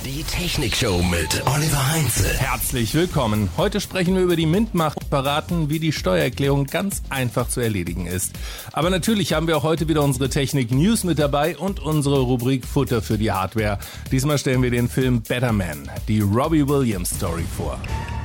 Die Technikshow mit Oliver Heinze. Herzlich willkommen. Heute sprechen wir über die Mint-Macht und verraten, wie die Steuererklärung ganz einfach zu erledigen ist. Aber natürlich haben wir auch heute wieder unsere Technik-News mit dabei und unsere Rubrik Futter für die Hardware. Diesmal stellen wir den Film Better Man, die Robbie Williams Story vor.